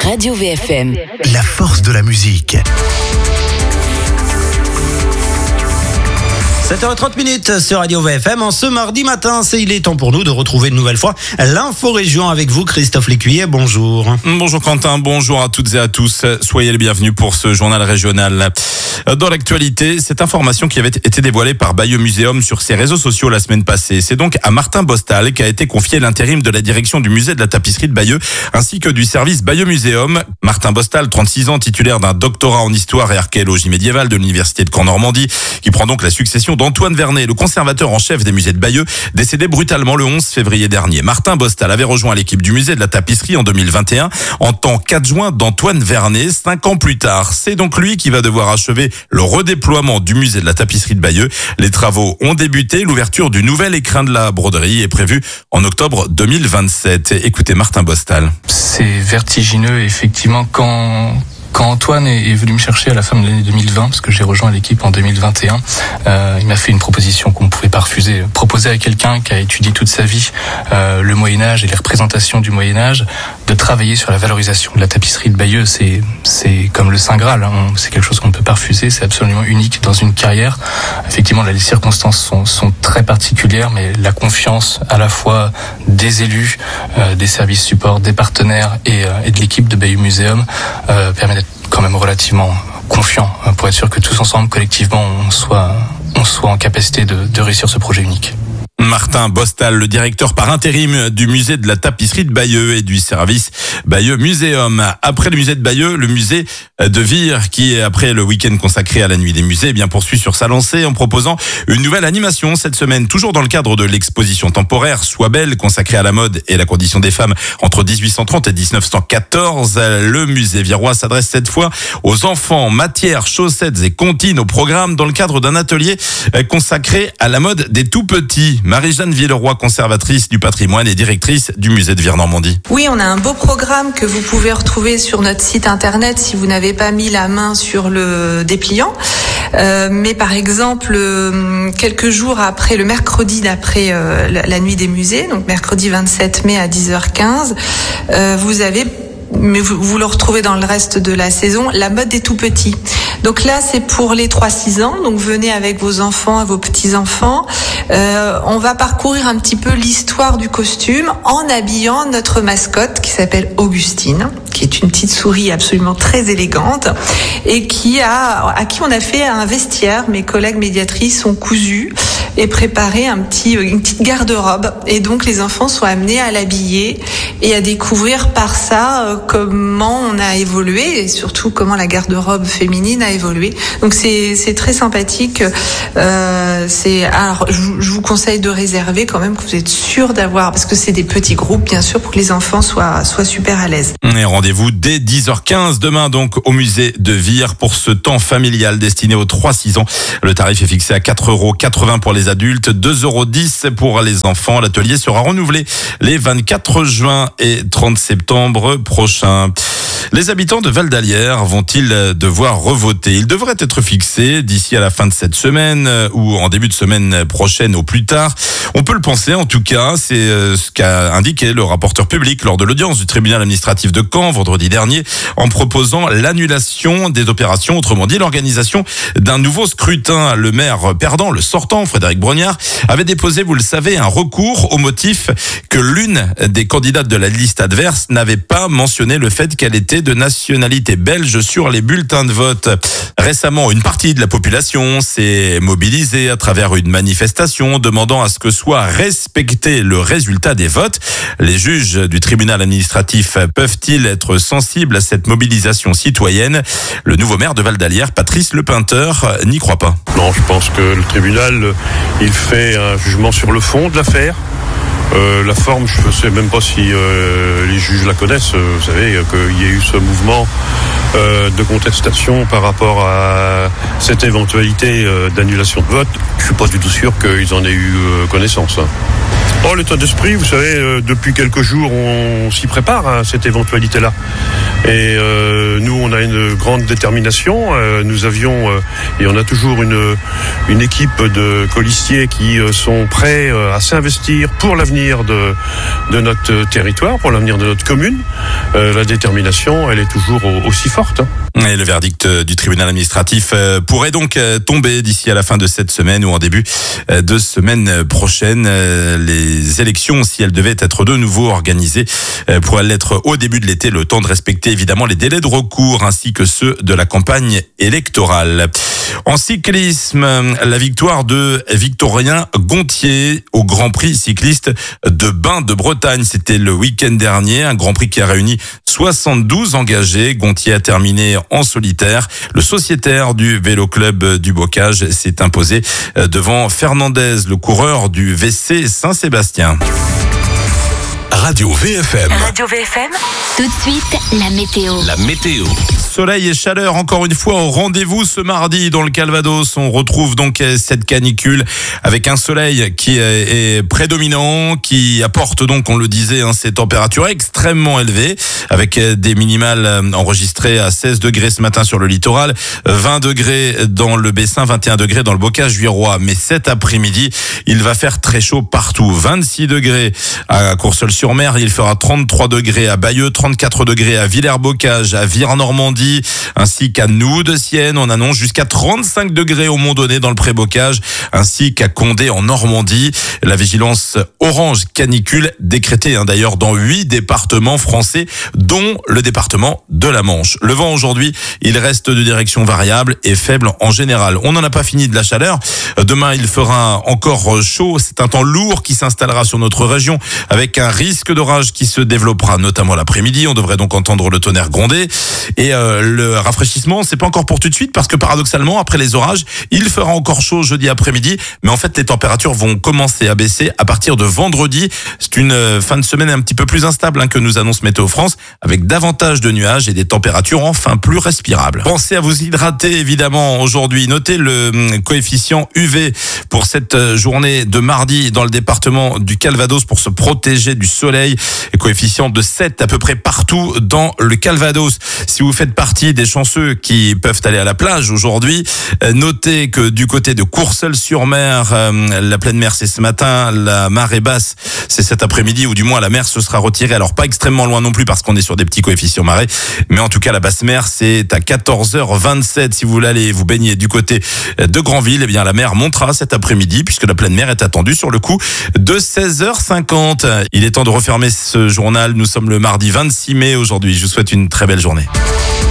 Radio VFM. La force de la musique. 7h30 sur Radio VFM. En ce mardi matin, il est temps pour nous de retrouver une nouvelle fois l'info région avec vous, Christophe Lécuyer. Bonjour. Bonjour Quentin, bonjour à toutes et à tous. Soyez les bienvenus pour ce journal régional. Dans l'actualité, cette information qui avait été dévoilée par Bayeux Muséum sur ses réseaux sociaux la semaine passée. C'est donc à Martin Bostal qu'a été confié l'intérim de la direction du musée de la tapisserie de Bayeux ainsi que du service Bayeux Muséum. Martin Bostal, 36 ans, titulaire d'un doctorat en histoire et archéologie médiévale de l'université de Caen-Normandie, qui prend donc la succession d'Antoine Vernet, le conservateur en chef des musées de Bayeux, décédé brutalement le 11 février dernier. Martin Bostal avait rejoint l'équipe du musée de la tapisserie en 2021 en tant qu'adjoint d'Antoine Vernet. 5 ans plus tard, c'est donc lui qui va devoir achever le redéploiement du musée de la tapisserie de Bayeux. Les travaux ont débuté. L'ouverture du nouvel écrin de la broderie est prévue en octobre 2027. Écoutez Martin Bostal. C'est vertigineux, effectivement, quand Antoine est venu me chercher à la fin de l'année 2020, parce que j'ai rejoint l'équipe en 2021, il m'a fait une proposition qu'on ne pouvait pas refuser. Proposer à quelqu'un qui a étudié toute sa vie le Moyen-Âge et les représentations du Moyen-Âge, de travailler sur la valorisation de la tapisserie de Bayeux, c'est comme le Saint Graal, hein. C'est quelque chose qu'on ne peut pas refuser, c'est absolument unique dans une carrière. Effectivement, là, les circonstances sont très particulières, mais la confiance à la fois des élus, des services supports, des partenaires et de l'équipe de Bayeux Muséum permet d'être quand même relativement confiant pour être sûr que tous ensemble, collectivement, on soit en capacité de réussir ce projet unique. Martin Bostal, le directeur par intérim du musée de la tapisserie de Bayeux et du service Bayeux Muséum. Après le musée de Bayeux, le musée de Vire, qui après le week-end consacré à la nuit des musées, poursuit sur sa lancée en proposant une nouvelle animation cette semaine, toujours dans le cadre de l'exposition temporaire Sois belle, consacrée à la mode et la condition des femmes entre 1830 et 1914. Le musée virois s'adresse cette fois aux enfants, matières, chaussettes et comptines au programme dans le cadre d'un atelier consacré à la mode des tout petits. Marie-Jeanne Villeroy, conservatrice du patrimoine et directrice du musée de Vire-Normandie. Oui, on a un beau programme que vous pouvez retrouver sur notre site internet si vous n'avez pas mis la main sur le dépliant. Mais par exemple, quelques jours après, le mercredi d'après la nuit des musées, donc mercredi 27 mai à 10h15, vous avez... mais vous le retrouvez dans le reste de la saison, la mode des tout-petits. Donc là, c'est pour les 3-6 ans, donc venez avec vos enfants et vos petits-enfants. On va parcourir un petit peu l'histoire du costume en habillant notre mascotte qui s'appelle Augustine, qui est une petite souris absolument très élégante et à qui on a fait un vestiaire. Mes collègues médiatrices ont cousu et préparé une petite garde-robe. Et donc les enfants sont amenés à l'habiller et à découvrir par ça comment on a évolué et surtout comment la garde-robe féminine a évolué. Donc c'est très sympathique. Alors je vous conseille de réserver quand même, que vous êtes sûr d'avoir, parce que c'est des petits groupes bien sûr, pour que les enfants soient super à l'aise. Et rendez-vous dès 10h15 demain donc au musée de Vire pour ce temps familial destiné aux 3-6 ans. Le tarif est fixé à 4,80 € pour les adultes, 2,10 € pour les enfants. L'atelier sera renouvelé les 24 juin et 30 septembre prochains. Les habitants de Val-d'Alière vont-ils devoir revoter? Ils devraient être fixés d'ici à la fin de cette semaine ou en début de semaine prochaine au plus tard. On peut le penser en tout cas, c'est ce qu'a indiqué le rapporteur public lors de l'audience du tribunal administratif de Caen vendredi dernier en proposant l'annulation des opérations, autrement dit l'organisation d'un nouveau scrutin. Le maire perdant, le sortant, Frédéric Brognard, avait déposé, vous le savez, un recours au motif que l'une des candidates de la liste adverse n'avait pas mentionné le fait qu'elle était de nationalité belge sur les bulletins de vote. Récemment, une partie de la population s'est mobilisée à travers une manifestation demandant à ce que soit respecté le résultat des votes. Les juges du tribunal administratif peuvent-ils être sensibles à cette mobilisation citoyenne? Le nouveau maire de Val-d'Alière, Patrice Lepeinteur, n'y croit pas. Non, je pense que le tribunal, il fait un jugement sur le fond de l'affaire. La forme, je ne sais même pas si les juges la connaissent. Vous savez qu'il y a eu ce mouvement de contestation par rapport à cette éventualité d'annulation de vote. Je ne suis pas du tout sûr qu'ils en aient eu connaissance. Oh, l'état d'esprit, vous savez, depuis quelques jours, on s'y prépare à cette éventualité-là. Et nous, on a une grande détermination. Nous avions, et on a toujours une équipe de colistiers qui sont prêts à s'investir pour l'avenir de notre territoire, pour l'avenir de notre commune. La détermination, elle est toujours aussi forte. Et le verdict du tribunal administratif pourrait donc tomber d'ici à la fin de cette semaine ou en début de semaine prochaine. Les élections, si elles devaient être de nouveau organisées, pourraient l'être au début de l'été, le temps de respecter évidemment les délais de recours ainsi que ceux de la campagne électorale. En cyclisme, la victoire de Victorien Gontier au Grand Prix cycliste de Bain de Bretagne. C'était le week-end dernier, un Grand Prix qui a réuni 72 engagés. Gontier a terminé en solitaire. Le sociétaire du Vélo Club du Bocage s'est imposé devant Fernandez, le coureur du VC Saint-Sébastien. Radio VFM. Radio VFM. Tout de suite, la météo. La météo. Soleil et chaleur encore une fois au rendez-vous ce mardi dans le Calvados. On retrouve donc cette canicule avec un soleil qui est prédominant, qui apporte donc, on le disait, ces températures extrêmement élevées avec des minimales enregistrées à 16 degrés ce matin sur le littoral, 20 degrés dans le Bessin, 21 degrés dans le Bocage-Virois. Mais cet après-midi, il va faire très chaud partout. 26 degrés à Courseulles-sur-Mer, il fera 33 degrés à Bayeux, 34 degrés à Villers-Bocage, à Vire-Normandie, ainsi qu'à Noude-Sienne. On annonce jusqu'à 35 degrés au Mont-Donné dans le Pré-Bocage, ainsi qu'à Condé en Normandie. La vigilance orange canicule décrétée d'ailleurs dans 8 départements français, dont le département de la Manche. Le vent aujourd'hui, il reste de direction variable et faible en général. On n'en a pas fini de la chaleur. Demain, il fera encore chaud. C'est un temps lourd qui s'installera sur notre région avec un risque d'orage qui se développera notamment l'après-midi. On devrait donc entendre le tonnerre gronder. Et le rafraîchissement, c'est pas encore pour tout de suite parce que paradoxalement, après les orages, il fera encore chaud jeudi après-midi. Mais en fait, les températures vont commencer à baisser à partir de vendredi. C'est une fin de semaine un petit peu plus instable que nous annonce Météo France, avec davantage de nuages et des températures enfin plus respirables. Pensez à vous hydrater évidemment aujourd'hui. Notez le coefficient UV pour cette journée de mardi dans le département du Calvados pour se protéger du soleil. Et coefficient de 7 à peu près partout dans le Calvados. Si vous faites partie des chanceux qui peuvent aller à la plage aujourd'hui, notez que du côté de Courseulles-sur-Mer, la pleine mer c'est ce matin, la marée basse c'est cet après-midi, ou du moins la mer se sera retirée. Alors pas extrêmement loin non plus parce qu'on est sur des petits coefficients marée, mais en tout cas la basse mer c'est à 14h27. Si vous voulez aller vous baigner du côté de Granville, eh bien la mer montera cet après-midi puisque la pleine mer est attendue sur le coup de 16h50. Il est temps de refermer ce journal. Nous sommes le mardi 26 mai aujourd'hui. Je vous souhaite une très belle journée.